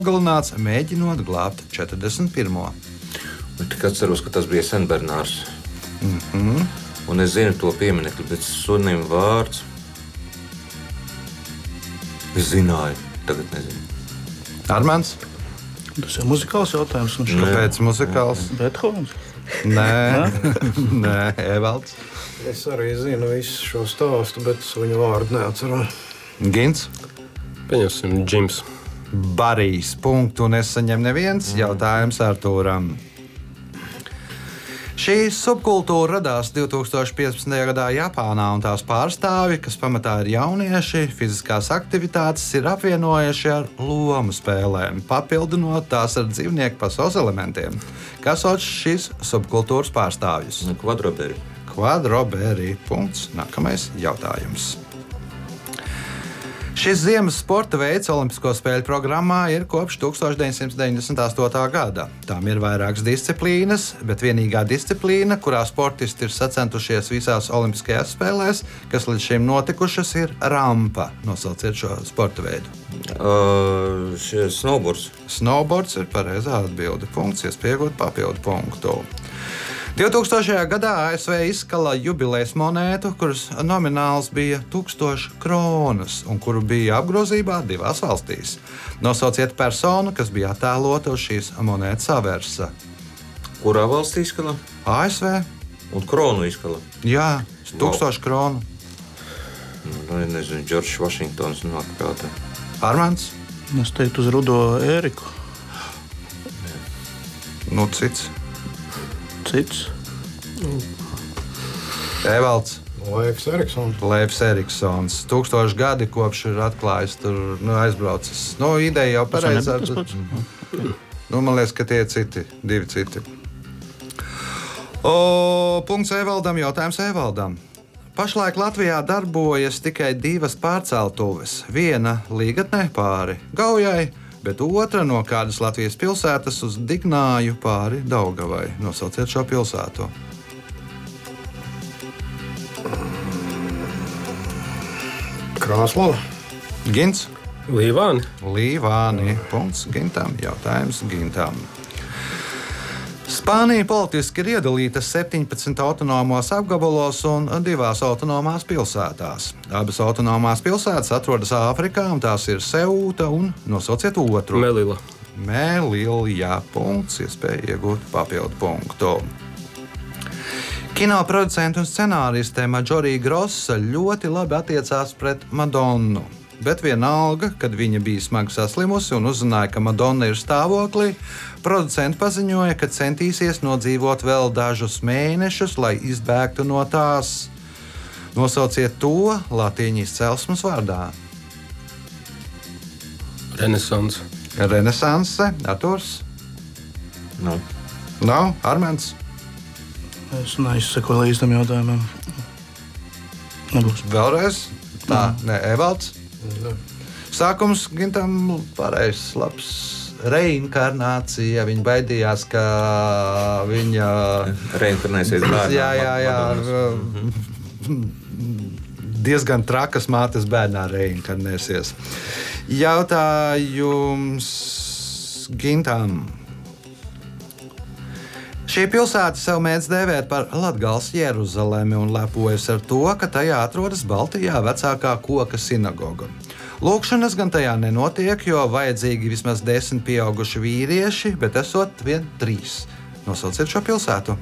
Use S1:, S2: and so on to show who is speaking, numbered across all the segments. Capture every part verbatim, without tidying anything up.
S1: nogalināts, mēģinot glābt četrdesmit pirmo.
S2: Tik atceros, ka tas bija Senbernārs.
S1: Mm-hmm.
S2: Un es zinu to pieminekli, bet sunim vārds. Es zināju, tagad nezinu.
S1: Armāns?
S3: Tas ir muzikāls jautājums.
S1: Kāpēc muzikāls?
S3: Beethovens?
S1: Nē, nē, Evalds.
S4: Es arī zinu visu šo stāstu, bet viņu vārdu neatceros.
S1: Gins?
S5: Pieņemsim, Džims.
S1: Barijs. Punktu nesaņem neviens. Jautājums Artūram. Šī subkultūra radās divtūkstoš piecpadsmitajā gadā Japānā, un tās pārstāvji, kas pamatā ir jaunieši, fiziskās aktivitātes ir apvienojuši ar lomu spēlēm, papildinot tās ar dzīvnieku pasaules elementiem. Kas sauc šīs subkultūras pārstāvjus?
S2: Kvadroberi.
S1: Kvadroberi. Punkts. Nākamais jautājums. Šis ziemas sporta veids Olimpisko spēļu programmā ir kopš tūkstoš deviņsimt deviņdesmit astotā gada. Tām ir vairākas disciplīnas, bet vienīgā disciplīna, kurā sportisti ir sacentušies visās Olimpiskajās spēlēs, kas līdz šim notikušas, ir rampa. Nosauciet šo sporta veidu.
S2: Uh, šis snowboards.
S1: Snowboards ir pareizā atbilde. Punkts, iespējot papildu punktu. divtūkstošajā gadā A S V izskala jubilejas monētu, kuras nomināls bija tūkstoš kronas un kuru bija apgrozībā divās valstīs. Nosauciet personu, kas bija attēlota uz šīs monētas aversa.
S2: Kurā valstī izskala?
S1: A S V.
S2: Un kronu izskala?
S1: Jā, tūkstoš kronu.
S2: Nu, nezinu, Džordžs Vašingtons nāk prātā.
S1: Armāns?
S3: Es teiktu uz Rudo Ēriku.
S1: Nu, cits.
S3: Cits.
S1: Evalds.
S4: Leifs Eriksons.
S1: Leifs Eriksons. Tūkstoši gadi kopš ir atklājis, tur nu, aizbraucis. Nu, ideja jau pareizā. Nu, man liekas, ka tie ir citi, divi citi. O, punkts Evaldam, jautājums Evaldam. Pašlaik Latvijā darbojas tikai divas pārceltuves. Viena līgatnē pāri Gaujai, bet otra no kādas Latvijas pilsētas uz Dignāju pāri Daugavai. Nosauciet šo pilsētu.
S4: Krāslava.
S1: Gins?
S5: Līvāni.
S1: Līvāni. Punkts Gintam. Jautājums Gintam. Spānija politiski ir iedalīta septiņpadsmit autonomos apgabalos un divās autonomās pilsētās. Abas autonomās pilsētas atrodas Āfrikā, un tās ir Ceuta un nosauciet otru.
S5: Melila.
S1: Melilja. Punkts, iespēja iegūt papildu punktu. Kino producente un scenāriste Marjorie Grossa ļoti labi attiecās pret Madonnu. Bet vienalga, kad viņa bija smagi saslimusi un uzzināja, ka Madonna ir stāvoklī, producenti paziņoja, ka centīsies nodzīvot vēl dažus mēnešus, lai izbēgtu no tās. Nosauciet to latīņu izcelsmes vārdā.
S5: Renesanse.
S1: Renesanse. Artūrs?
S2: Nav.
S1: Nav? Armēns?
S3: Es neizsakoju līdz tam jautājumam. Nebūs.
S1: Vēlreiz? Tā, nē, Evalds?
S4: Ne.
S1: Sākums Gintam pareizs, labs. Reinkarnācija. Viņa baidījās, ka viņa
S2: Reinkarnēsies bērnā.
S1: Jā, jā, jā. Diezgan trakas mātes bērnā reinkarnēsies. Jautājums Gintam. Šī pilsēta sev mēdz dēvēt par Latgales Jeruzalemi un lepojas ar to, ka tajā atrodas Baltijā vecākā koka sinagoga. Lūkšanas gan tajā nenotiek, jo vajadzīgi vismaz desmit pieauguši vīrieši, bet esot vien trīs. Nosauciet šo pilsētu.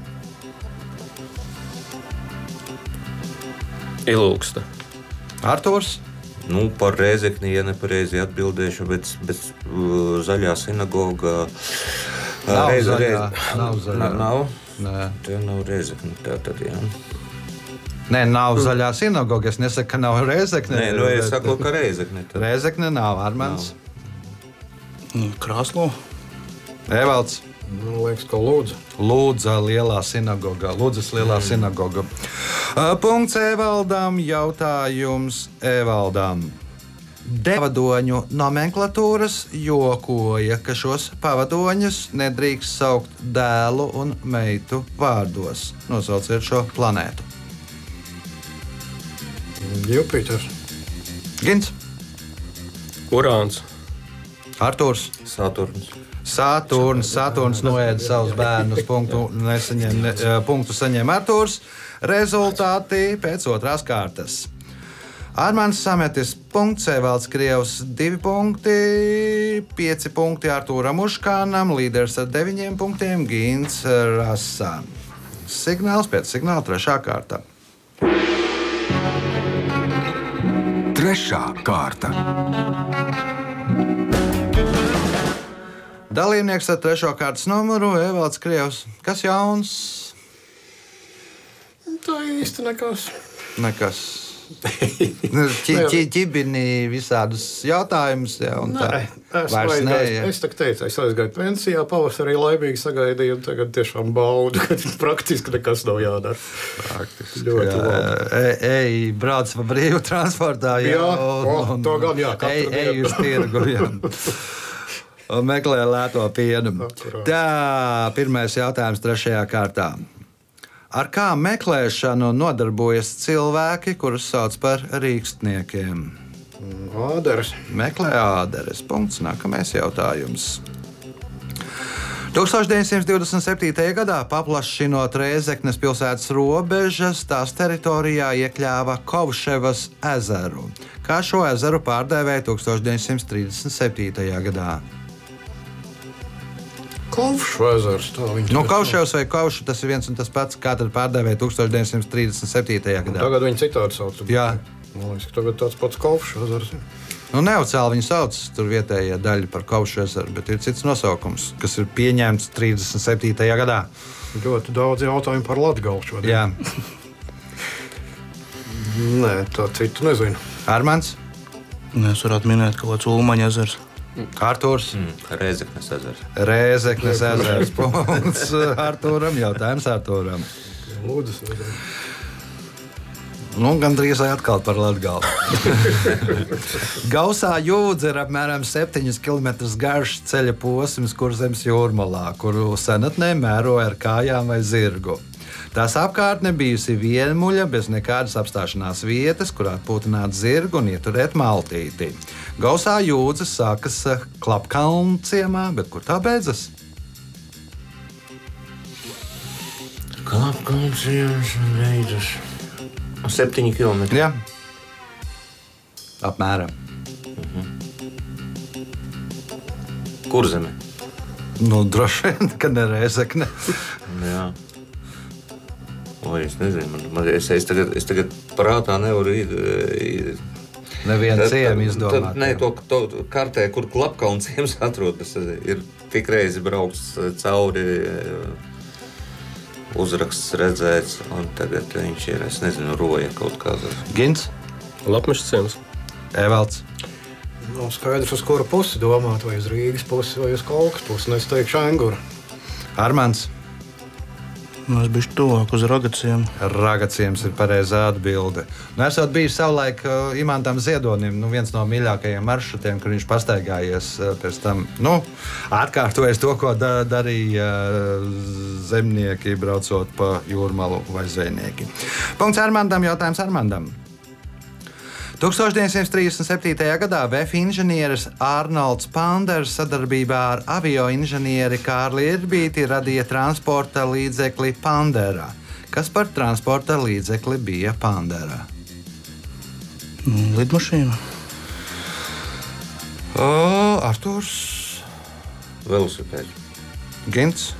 S5: Ilūksta.
S1: Artūrs?
S2: Nu, par Rēzekni, ja nepareizi atbildēšu, bet, bet uh, zaļā sinagoga...
S1: Nav
S2: Reiz,
S1: zaļā.
S2: reiz,
S1: Nav zaļā.
S2: Nav?
S1: Nē.
S2: Tā nav Rēzekne, tā tad, jā.
S1: Nē, nav zaļā sinagoga. Es nesaku, ka nav Rēzekne.
S2: Nē, nu es saku, ka Rēzekne. Tad.
S1: Rēzekne nav, Armāns.
S3: Krāslava.
S1: Evalds.
S4: Man liekas, ka Lūdza.
S1: Lūdza lielā sinagogā. Lūdzas lielā mm. sinagoga. Uh, punkts Evaldam. Jautājums Evaldam. Pavadoņu nomenklatūras jokoja, ka šos pavadoņus nedrīkst saukt dēlu un meitu vārdos. Nosauciet šo planētu.
S4: Jupiters.
S1: Gins.
S5: Urāns.
S1: Artūrs.
S2: Saturns.
S1: Saturns, Saturns noēda savus bērnus. Punktu, nesaņem, ne, punktu saņem Artūrs. Rezultāti pēc otrās kārtas. Armāns Sametis, punkts, Evalds Krievs, divi punkti, pieci punkti Artūram Uškānam, līderis ar deviņiem punktiem Gins Rasā. Signāls pēc signāla trešā kārta.
S6: Trešā kārta.
S1: Dalībnieks ar trešo kārtas numuru Evalds Krievs. Kas jauns?
S4: Tā īsti nekas.
S1: Nekas. Ķi, ķi, ķibini visādus jautājumus. Ja,
S4: Nē, es, aizgāju, ja. es tā teicu, es aizgāju pensijā, pavasarī laimīgi sagaidīju, un tagad tiešām baudu, ka praktiski nekas nav jādara.
S1: Praktiski. Ļoti labi. Ej, ej, brauc pa brīvu transportā. Jā,
S4: jā
S1: un,
S4: o,
S1: un,
S4: to gan jā.
S1: Ej, ej uz tirgu. Jā. Un meklē lēto pienu.
S4: Akurāt.
S1: Tā, pirmais jautājums trešajā kārtā. Ar kā meklēšanu nodarbojas cilvēki, kurus sauc par rīkstniekiem?
S4: Āderes.
S1: Meklē āderes. Punkts. Nākamais jautājums. tūkstoš deviņsimt divdesmit septītajā gadā, paplašinot Rēzeknes pilsētas robežas, tās teritorijā iekļāva Kovševas ezeru. Kā šo ezeru pārdēvēja tūkstoš deviņsimt trīsdesmit septītajā gadā?
S4: Kovšu ezers.
S1: Nu, Kauševs vai Kaušu, tas ir viens un tas pats, kā tad pārdēvēja tūkstoš deviņsimt trīsdesmit septītajā gadā.
S4: Tagad viņi citādi sauc.
S1: Jā.
S4: Man liekas, ka tagad tāds pats Kovšu ezers.
S1: Nu, neoficiāli viņi sauc tur vietējā daļa par Kaušu ezeru, bet ir cits nosaukums, kas ir pieņemts trīsdesmit septītajā gadā.
S4: Ļoti daudz jautājumu par Latgali šodien.
S1: Jā.
S4: Nē, tā citu nezinu.
S1: Armāns?
S3: Es varētu minēt kaut kāds Ulmaņa ezers.
S1: Artūrs?
S2: Mm, Rēzeknes ezers.
S1: Rēzeknes ezers. Punkts Artūram. Jautājums Artūram.
S4: Lūdzu, nezinu.
S1: Nu, gandrīz atkal par Latgali. Gausā jūdze ir apmēram septiņus kilometrus garš ceļa posms Kurzemes jūrmalā, kuru senatnē mēroja ar kājām vai zirgu. Tās apkārtne bijusi vienmuļa, bez nekādas apstāšanās vietas, kur atpūtināt zirgu un ieturēt maltīti. Gausā jūdze sākas Klapkalnu ciemā, bet kur tā beidzas?
S2: Klapkalnu ciems un beidzas. Septiņi kilometri.
S1: Jā. Apmēram.
S2: Kurzeme.
S1: Nu, droši vien, ka ne Rēzekne.
S2: Jā. Oi, es nezinu, man, man, es, es, tagad, es tagad prātā nevaru ir.
S1: Nevienu ciemu izdomāt.
S2: Nē, to, to kartē, kur Klapkalnu ciems atrodas, ir tik reizi braukts cauri, uzraksts redzēts, un tagad viņš ir, es nezinu, roja kaut kādā.
S1: Gins?
S5: Lapmeša ciems.
S1: Evalds?
S4: Nav skaidrs, uz kuru pusi domāt, vai uz Rīgas pusi, vai uz Kolkas pusi. Es teikšu Anguru.
S1: Armāns?
S3: Nu, es biju tuvāk uz Ragaciem.
S1: Ragaciems ir pareizā atbilde. Nu, esot bijis savulaik uh, Imantam Ziedonim, nu, viens no mīļākajiem maršrutiem, kur viņš pastaigājies uh, pēc tam, nu, atkārtojas to, ko da darīja uh, zemnieki, braucot pa jūrmalu vai zvejnieki. Punkts Armandam, jautājums Armandam. tūkstoš deviņsimt trīsdesmit septītajā gadā Vēf inženieris Arnolds Panders sadarbībā ar avio inženieri Kārli Irbīti radīja transporta līdzekli Pandera. Kas par transporta līdzekli bija Pandera?
S3: Lidmašīna.
S1: O, Artūrs?
S2: Velosipēds.
S1: Gins?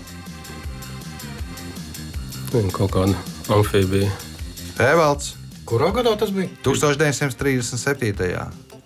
S5: Kaut kāda amfībija.
S1: Evalds?
S4: Kurā gadā tas bija?
S1: tūkstoš deviņsimt trīsdesmit septītajā.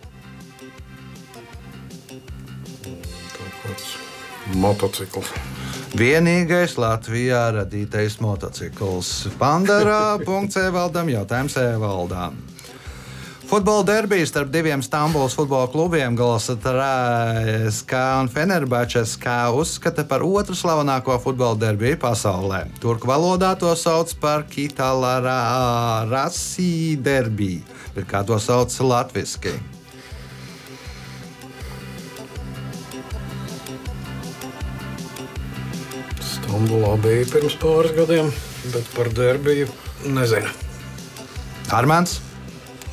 S4: Kaut kāds motocikls.
S1: Vienīgais Latvijā radītais motocikls. Pandera. Punkts Evaldam. Jautājums Evaldam. Futbola derbijas starp diviem Stambulas futbola klubiem Galatasaray un Fenerbahčes uzskata par otru slavenāko futbola derbiju pasaulē. Turku valodā to sauc par Kitalarasi derbiju, bet kā to sauc latviski?
S4: Stambulā bija pirms pāris gadiem, bet par derbiju nezinu.
S1: Armāns?